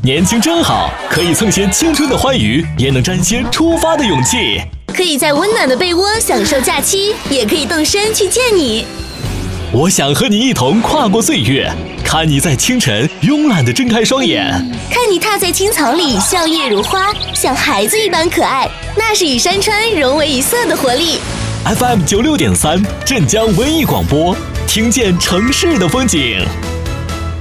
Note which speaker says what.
Speaker 1: 年轻真好，可以蹭些青春的欢愉，也能沾些出发的勇气。
Speaker 2: 可以在温暖的被窝享受假期，也可以动身去见你。
Speaker 1: 我想和你一同跨过岁月，看你在清晨慵懒地睁开双眼，
Speaker 2: 看你踏在青草里笑靥如花，像孩子一般可爱。那是与山川融为一色的活力。
Speaker 1: FM 96.3，镇江文艺广播，听见城市的风景。